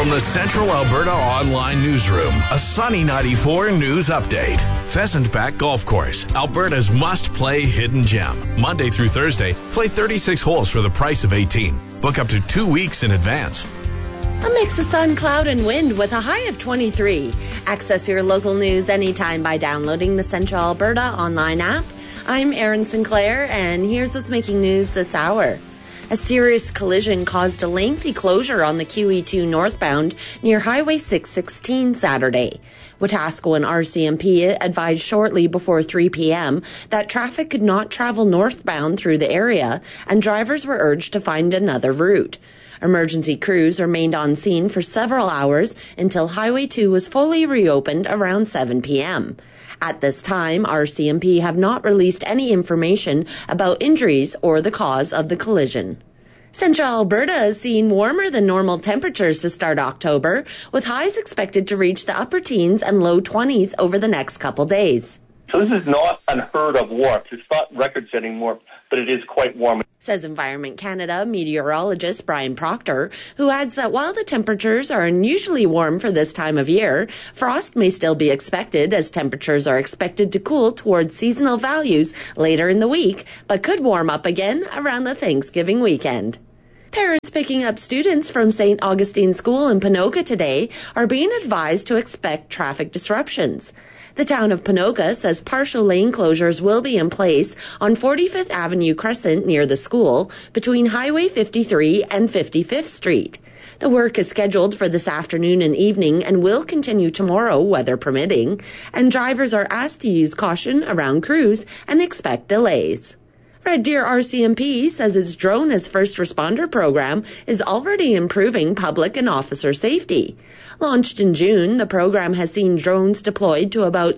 From the Central Alberta Online Newsroom, a Sunny 94 news update. Pheasant Back Golf Course, Alberta's must-play hidden gem. Monday through Thursday, play 36 holes for the price of 18. Book up to 2 weeks in advance. A mix of sun, cloud, and wind with a high of 23. Access your local news anytime by downloading the Central Alberta Online app. I'm Erin Sinclair, and here's what's making news this hour. A serious collision caused a lengthy closure on the QE2 northbound near Highway 616 Saturday. Wetaskiwin RCMP advised shortly before 3 p.m. that traffic could not travel northbound through the area, and drivers were urged to find another route. Emergency crews remained on scene for several hours until Highway 2 was fully reopened around 7 p.m. At this time, RCMP have not released any information about injuries or the cause of the collision. Central Alberta is seeing warmer than normal temperatures to start October, with highs expected to reach the upper teens and low 20s over the next couple days. So this is not unheard of warmth. It's not record-setting warmth, but it is quite warm. Says Environment Canada meteorologist Brian Proctor, who adds that while the temperatures are unusually warm for this time of year, frost may still be expected as temperatures are expected to cool towards seasonal values later in the week, but could warm up again around the Thanksgiving weekend. Parents picking up students from St. Augustine School in Ponoka today are being advised to expect traffic disruptions. The town of Ponoka says partial lane closures will be in place on 45th Avenue Crescent near the school between Highway 53 and 55th Street. The work is scheduled for this afternoon and evening and will continue tomorrow, weather permitting, and drivers are asked to use caution around crews and expect delays. Red Deer RCMP says its Drone as First Responder program is already improving public and officer safety. Launched in June, the program has seen drones deployed to about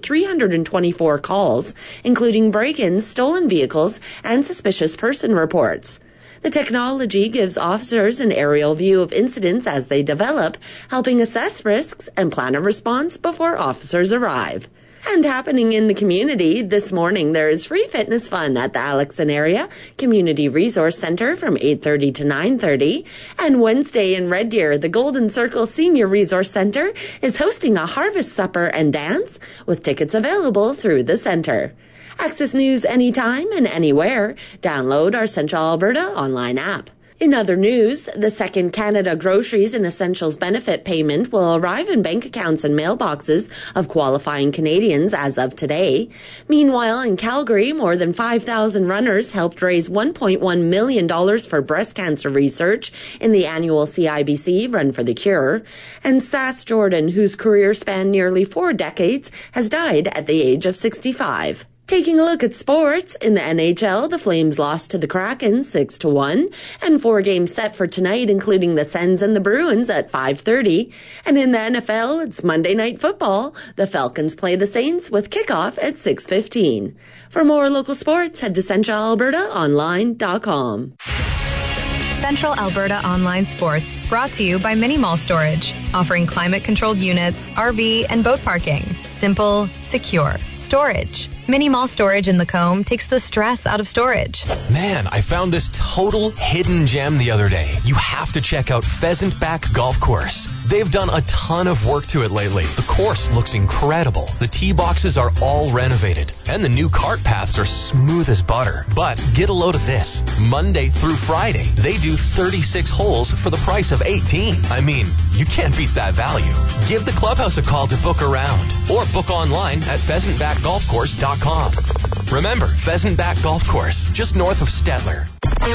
324 calls, including break-ins, stolen vehicles, and suspicious person reports. The technology gives officers an aerial view of incidents as they develop, helping assess risks and plan a response before officers arrive. And happening in the community, this morning there is free fitness fun at the Alexon Area Community Resource Centre from 8:30 to 9:30. And Wednesday in Red Deer, the Golden Circle Senior Resource Centre is hosting a harvest supper and dance with tickets available through the centre. Access news anytime and anywhere. Download our Central Alberta online app. In other news, the second Canada Groceries and Essentials benefit payment will arrive in bank accounts and mailboxes of qualifying Canadians as of today. Meanwhile, in Calgary, more than 5,000 runners helped raise $1.1 million for breast cancer research in the annual CIBC Run for the Cure. And Sass Jordan, whose career spanned nearly 4 decades, has died at the age of 65. Taking a look at sports, in the NHL, the Flames lost to the Kraken 6-1, and 4 games set for tonight, including the Sens and the Bruins at 5:30. And in the NFL, it's Monday Night Football. The Falcons play the Saints with kickoff at 6:15. For more local sports, head to centralalbertaonline.com. Central Alberta Online Sports, brought to you by Mini Mall Storage, offering climate-controlled units, RV, and boat parking. Simple, secure storage. Mini Mall Storage in Lacombe takes the stress out of storage. Man, I found this total hidden gem the other day. You have to check out Pheasant Back Golf Course. They've done a ton of work to it lately. The course looks incredible. The tee boxes are all renovated, and the new cart paths are smooth as butter. But get a load of this. Monday through Friday, they do 36 holes for the price of 18. I mean, you can't beat that value. Give the clubhouse a call to book around, or book online at pheasantbackgolfcourse.com. Remember, Pheasant Back Golf Course, just north of Stettler.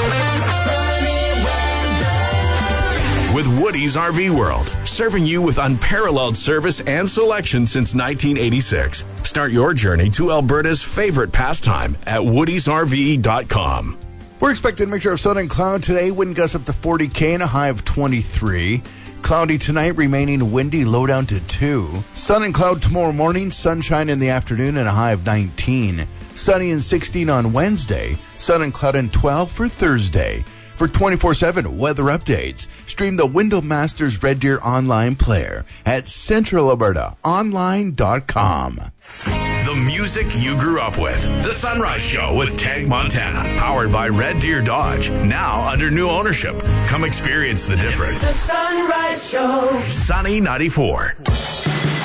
With Woody's RV World, serving you with unparalleled service and selection since 1986. Start your journey to Alberta's favorite pastime at woodysrv.com. We're expecting a mixture of sun and cloud today. Wind gusts up to 40 and a high of 23. Cloudy tonight, remaining windy, low down to 2. Sun and cloud tomorrow morning, sunshine in the afternoon and a high of 19. Sunny and 16 on Wednesday, sun and cloud and 12 for Thursday. For 24/7 weather updates, stream the Window Masters Red Deer online player at centralalbertaonline.com. The music you grew up with. The Sunrise Show with Tag Montana. Powered by Red Deer Dodge. Now under new ownership. Come experience the difference. The Sunrise Show. Sunny 94.